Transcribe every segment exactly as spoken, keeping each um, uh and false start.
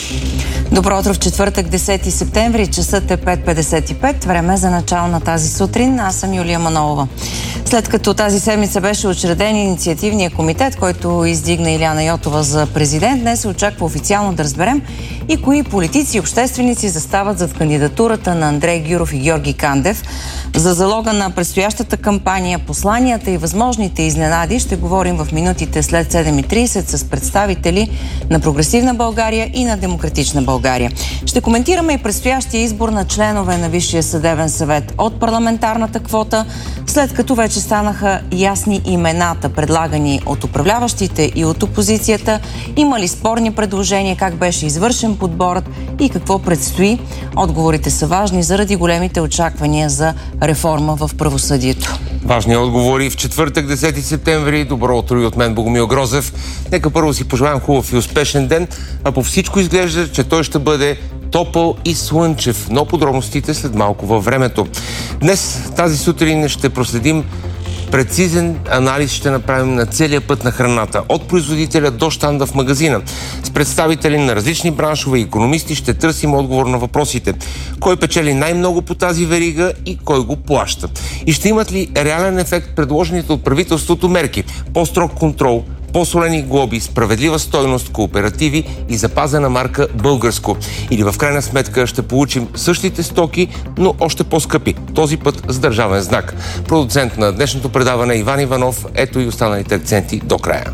Добро утро в четвъртък, десети септември. Часът е пет петдесет и пет. Време за начало на тази сутрин. Аз съм Юлия Манолова. След като тази седмица беше учреден инициативния комитет, който издигна Илияна Йотова за президент, днес се очаква официално да разберем и кои политици и общественици застават зад кандидатурата на Андрей Гюров и Георги Кандев. За залога на предстоящата кампания, посланията и възможните изненади ще говорим в минутите след седем и тридесет с представители на Прогресивна България и на Демократична България. Ще коментираме и предстоящия избор на членове на Висшия съдебен съвет от парламентарната квота, след като вече станаха ясни имената, предлагани от управляващите и от опозицията. Има ли спорни предложения, как беше извършен подборът и какво предстои? Отговорите са важни заради големите очаквания за реформа в правосъдието. Важни отговори в четвъртък, десети септември. Добро утро и от мен, Богомил Грозев. Нека първо си пожелаем хубав и успешен ден, а по всичко изглежда, че той ще бъде топъл и слънчев, но подробностите след малко във времето. Днес, тази сутрин, ще проследим прецизен анализ ще направим на целия път на храната. От производителя до щанда в магазина. С представители на различни браншове и икономисти ще търсим отговор на въпросите. Кой печели най-много по тази верига и кой го плаща? И ще имат ли реален ефект предложените от правителството мерки? По-строг контрол, по-солени глоби, справедлива стойност, кооперативи и запазена марка българско. Или в крайна сметка ще получим същите стоки, но още по-скъпи. Този път с държавен знак. Продуцент на днешното предаване Иван Иванов. Ето и останалите акценти до края.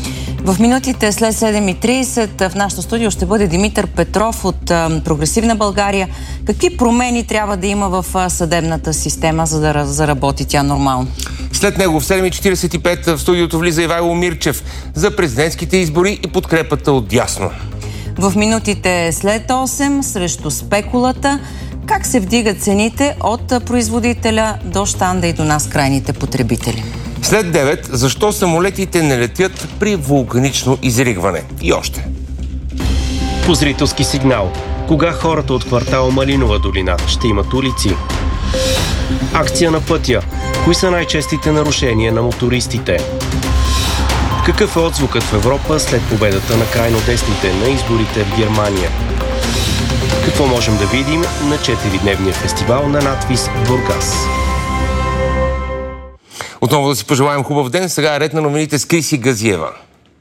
В минутите след седем и тридесет в нашото студио ще бъде Димитър Петров от а, Прогресивна България. Какви промени трябва да има в а, съдебната система, за да заработи тя нормално? След него в седем и четиридесет и пет в студиото влиза Ивайло Мирчев за президентските избори и подкрепата от дясно. В минутите след осем срещу спекулата, как се вдигат цените от производителя до щанда и до нас крайните потребители. След девет, защо самолетите не летят при вулканично изригване? И още. По зрителски сигнал. Кога хората от квартал Малинова долина ще имат улици? Акция на пътя. Кои са най-честите нарушения на мотористите? Какъв е отзвукът в Европа след победата на крайно десните на изборите в Германия? Какво можем да видим на четиридневния фестивал на надвис Бургас? Отново да си пожелаем хубав ден. Сега е ред на новините с Криси Газиева.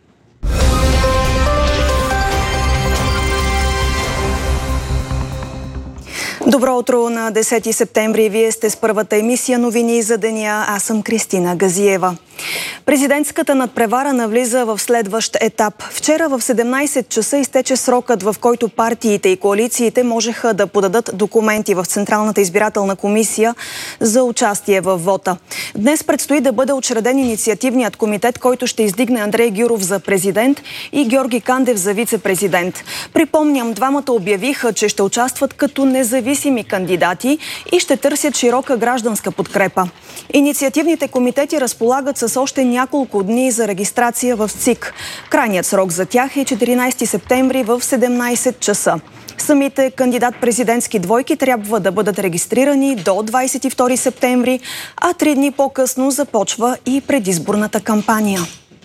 Добро утро на десети септември. Вие сте с първата емисия новини за деня. Аз съм Кристина Газиева. Президентската надпревара навлиза в следващ етап. Вчера в седемнадесет часа изтече срокът, в който партиите и коалициите можеха да подадат документи в Централната избирателна комисия за участие в вота. Днес предстои да бъде учреден инициативният комитет, който ще издигне Андрей Гюров за президент и Георги Кандев за вице-президент. Припомням, двамата обявиха, че ще участват като независими кандидати и ще търсят широка гражданска подкрепа. Инициативните комитети разполагат с още няколко дни за регистрация в ЦИК. Крайният срок за тях е четиринадесети септември в седемнадесет часа. Самите кандидат-президентски двойки трябва да бъдат регистрирани до двадесет и втори септември, а три дни по-късно започва и предизборната кампания.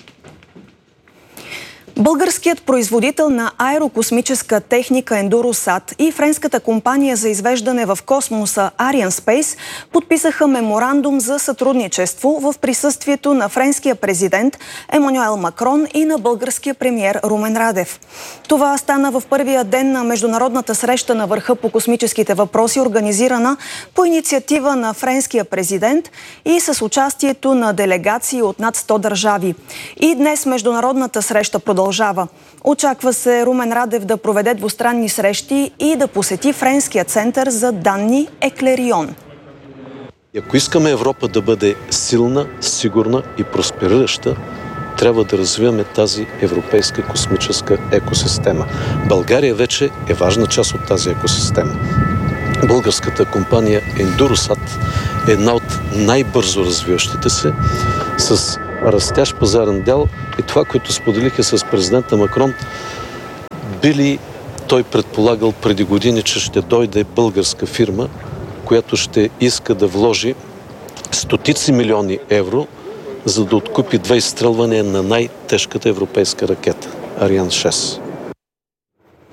Българският производител на аерокосмическа техника Ендуросат и френската компания за извеждане в космоса Арианспейс подписаха меморандум за сътрудничество в присъствието на френския президент Емануел Макрон и на българския премиер Румен Радев. Това стана в първия ден на международната среща на върха по космическите въпроси, организирана по инициатива на френския президент и с участието на делегации от над сто държави. И днес международната среща продължава. Очаква се Румен Радев да проведе двустранни срещи и да посети френския център за данни Еклерион. Ако искаме Европа да бъде силна, сигурна и просперираща, трябва да развиваме тази европейска космическа екосистема. България вече е важна част от тази екосистема. Българската компания Ендуросат е една от най-бързо развиващите се, с растящ пазарен дял, и това, което споделиха с президента Макрон, били той предполагал преди години, че ще дойде българска фирма, която ще иска да вложи стотици милиони евро, за да откупи две изстрелвания на най-тежката европейска ракета – Ариан шест.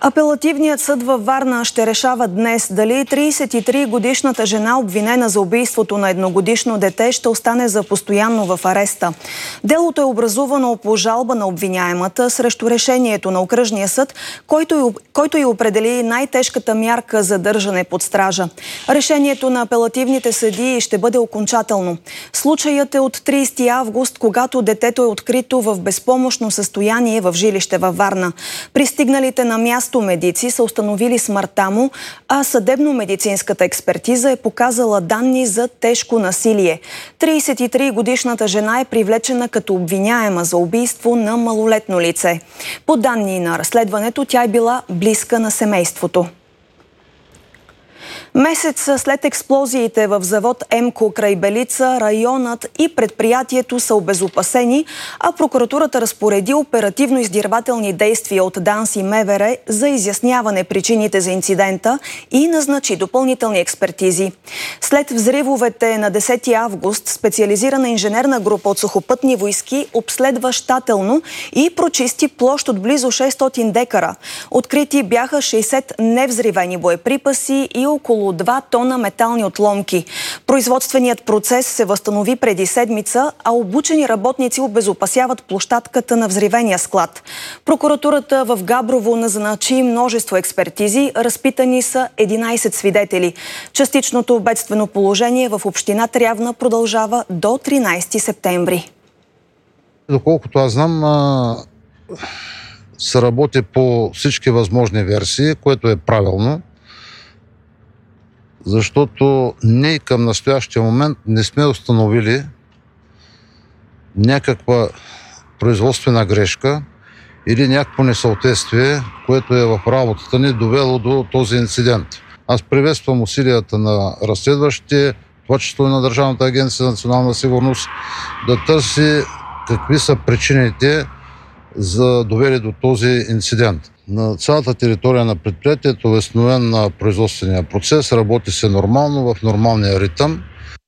Апелативният съд във Варна ще решава днес дали тридесет и три годишната жена, обвинена за убийството на едногодишно дете, ще остане за постоянно в ареста. Делото е образувано по жалба на обвиняемата срещу решението на окръжния съд, който, който и определи най-тежката мярка за държане под стража. Решението на апелативните съдии ще бъде окончателно. Случаят е от тридесети август, когато детето е открито в безпомощно състояние в жилище във Варна. Пристигналите на място медици са установили смъртта му, а съдебно-медицинската експертиза е показала данни за тежко насилие. тридесет и три годишната жена е привлечена като обвиняема за убийство на малолетно лице. По данни на разследването, тя е била близка на семейството. Месец след експлозиите в завод ЕМКО край Белица, районът и предприятието са обезопасени, а прокуратурата разпореди оперативно-издирвателни действия от ДАНС и МВР за изясняване причините за инцидента и назначи допълнителни експертизи. След взривовете на десети август, специализирана инженерна група от сухопътни войски обследва щателно и прочисти площ от близо шестстотин декара. Открити бяха шейсет невзривени боеприпаси и около два тона метални отломки. Производственият процес се възстанови преди седмица, а обучени работници обезопасяват площадката на взривения склад. Прокуратурата в Габрово назначи множество експертизи, разпитани са единадесет свидетели. Частичното бедствено положение в община Трявна продължава до тринадесети септември. Доколкото аз знам, се работи по всички възможни версии, което е правилно, защото ние към настоящия момент не сме установили някаква производствена грешка или някакво несъответствие, което е в работата ни довело до този инцидент. Аз приветствам усилията на разследващите, това число и на Държавната агенция за национална сигурност, да търси какви са причините за довели до този инцидент. На цялата територия на предприятието е възстановен на производствения процес, работи се нормално, в нормалния ритъм.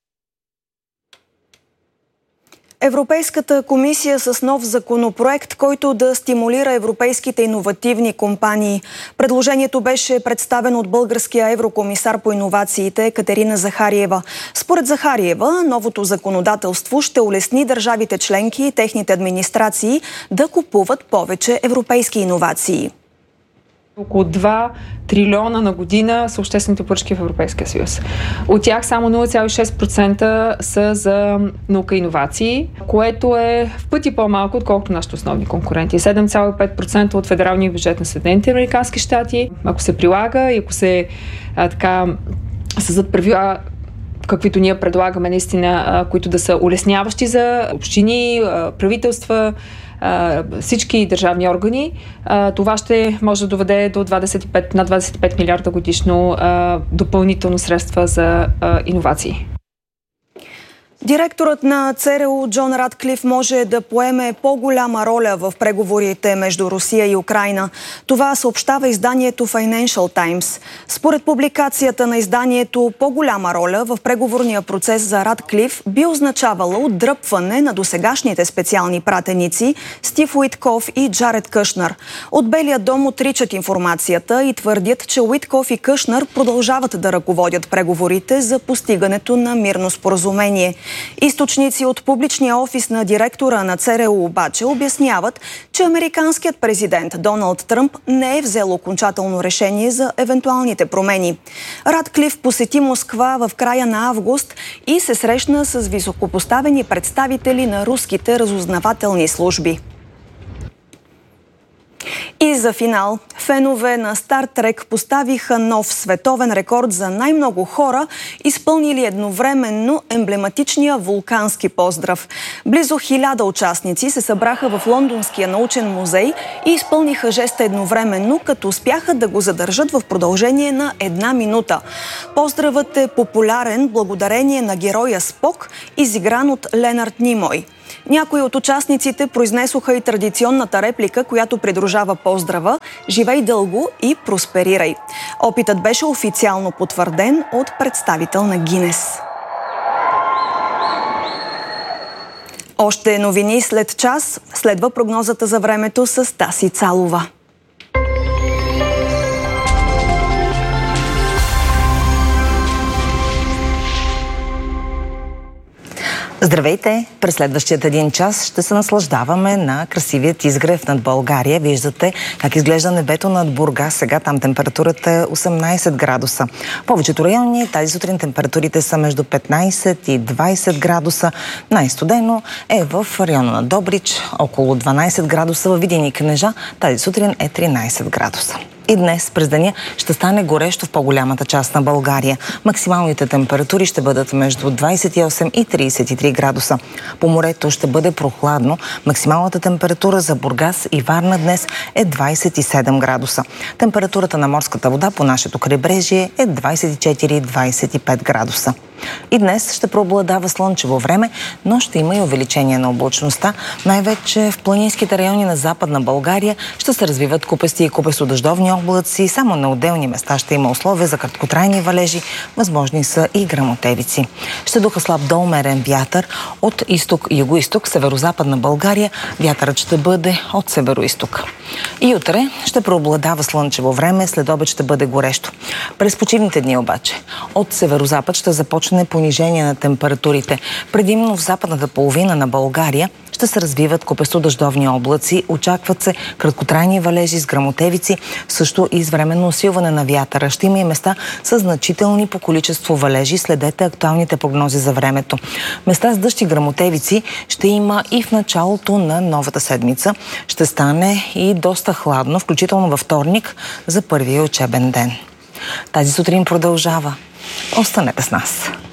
Европейската комисия с нов законопроект, който да стимулира европейските иновативни компании. Предложението беше представено от българския еврокомисар по иновациите Катерина Захариева. Според Захариева, новото законодателство ще улесни държавите членки и техните администрации да купуват повече европейски иновации. Около два трилиона на година са обществените поръчки в Европейския съюз. От тях само нула цяло и шест процента са за наука и иновации, което е в пъти по-малко, отколкото нашите основни конкуренти. седем цяло и пет процента от федералния бюджет на Съединените американски щати. Ако се прилага и ако се а, така създадат правила, каквито ние предлагаме наистина, които да са улесняващи за общини, правителства, всички държавни органи, това ще може да доведе до двадесет и пет, на двадесет и пет милиарда годишно допълнително средства за иновации. Директорът на ЦРУ Джон Радклиф може да поеме по-голяма роля в преговорите между Русия и Украйна. Това съобщава изданието Financial Times. Според публикацията на изданието, по-голяма роля в преговорния процес за Радклиф би означавало отдръпване на досегашните специални пратеници Стив Уитков и Джаред Кушнър. От Белия дом отричат информацията и твърдят, че Уитков и Кушнър продължават да ръководят преговорите за постигането на мирно споразумение. Източници от публичния офис на директора на ЦРУ обаче обясняват, че американският президент Доналд Тръмп не е взел окончателно решение за евентуалните промени. Радклиф посети Москва в края на август и се срещна с високопоставени представители на руските разузнавателни служби. И за финал, фенове на Стар Трек поставиха нов световен рекорд за най-много хора, изпълнили едновременно емблематичния вулкански поздрав. Близо хиляда участници се събраха в Лондонския научен музей и изпълниха жеста едновременно, като успяха да го задържат в продължение на една минута. Поздравът е популярен благодарение на героя Спок, изигран от Ленард Нимой. Някои от участниците произнесоха и традиционната реплика, която придружава поздрава: „Живей дълго и просперирай“. Опитът беше официално потвърден от представител на Гинес. Още новини след час. Следва прогнозата за времето с Таси Цалова. Здравейте! През следващият един час ще се наслаждаваме на красивият изгрев над България. Виждате как изглежда небето над Бургас. Сега там температурата е осемнайсет градуса. В повечето райони тази сутрин температурите са между петнайсет и двайсет градуса. Най-студено е в района на Добрич, около дванайсет градуса. Във Видин и Кнежа тази сутрин е тринайсет градуса. И днес през деня ще стане горещо в по-голямата част на България. Максималните температури ще бъдат между двайсет и осем и трийсет и три градуса. По морето ще бъде прохладно. Максималната температура за Бургас и Варна днес е двайсет и седем градуса. Температурата на морската вода по нашето крайбрежие е двайсет и четири до двайсет и пет градуса. И днес ще преобладава слънчево време, но ще има и увеличение на облачността. Най-вече в планинските райони на Западна България ще се развиват купести и купесто-дъждовни облаци. Само на отделни места ще има условия за краткотрайни валежи. Възможни са и гръмотевици. Ще духа слаб до умерен вятър от изток, юго-изток, северо-западна България. Вятърът ще бъде от северо-изток. И утре ще преобладава слънчево време, след обед ще бъде горещо. През почивните дни обаче от северо-запад ще започне понижение на температурите. Предимно в западната половина на България ще се развиват купесто-дъждовни облаци. Очакват се краткотрайни валежи с гръмотевици, също и с временно усилване на вятъра. Ще има и места с значителни по количество валежи. Следете актуалните прогнози за времето. Места с дъжд и гръмотевици ще има и в началото на новата седмица. Ще стане и доста хладно, включително във вторник за първия учебен ден. Тази сутрин продължава. Останете с нас.